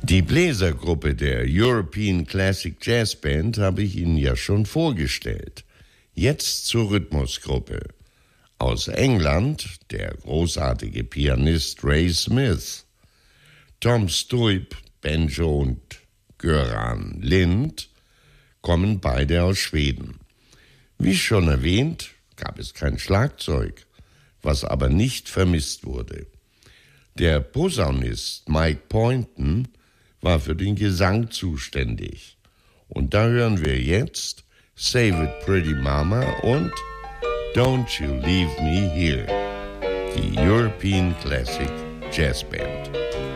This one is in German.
Die Bläsergruppe der European Classic Jazz Band habe ich Ihnen ja schon vorgestellt. Jetzt zur Rhythmusgruppe. Aus England der großartige Pianist Ray Smith. Tom Stuyp, Banjo und Göran Lind kommen beide aus Schweden. Wie schon erwähnt, gab es kein Schlagzeug, was aber nicht vermisst wurde. Der Posaunist Mike Poynton war für den Gesang zuständig. Und da hören wir jetzt Save It Pretty Mama und Don't You Leave Me Here, die European Classic Jazz Band.